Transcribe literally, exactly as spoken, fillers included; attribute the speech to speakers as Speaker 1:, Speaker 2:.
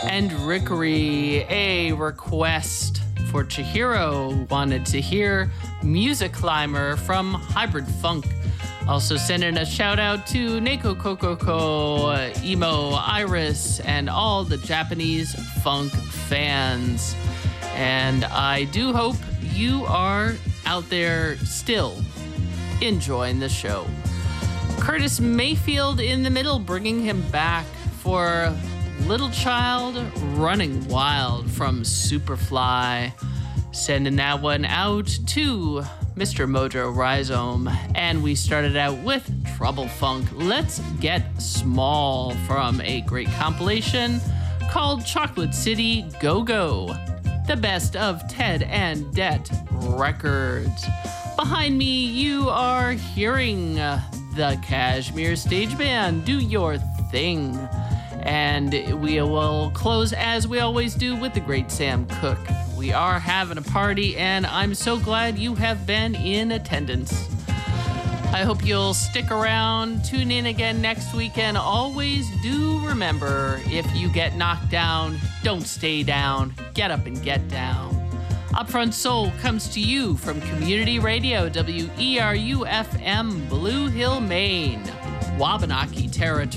Speaker 1: and Rickery, a request for Chihiro, wanted to hear Music Climber from Hybrid Funk. Also sending a shout out to Neko Kokoko, Emo, Iris, and all the Japanese funk fans. And I do hope you are out there still enjoying the show. Curtis Mayfield in the middle, bringing him back for Little Child Running Wild from Superfly. Sending that one out to Mister Mojo Rhizome. And we started out with Trouble Funk, Let's Get Small, from a great compilation called Chocolate City Go-Go, the best of Ted and Det records. Behind me, you are hearing the Kashmir Stage Band, Do Your Thing. And we will close, as we always do, with the great Sam Cooke. We are having a party, and I'm so glad you have been in attendance. I hope you'll stick around, tune in again next week, and always do remember, if you get knocked down, don't stay down. Get up and get down. Upfront Soul comes to you from Community Radio, W E R U F M, Blue Hill, Maine, Wabanaki Territory.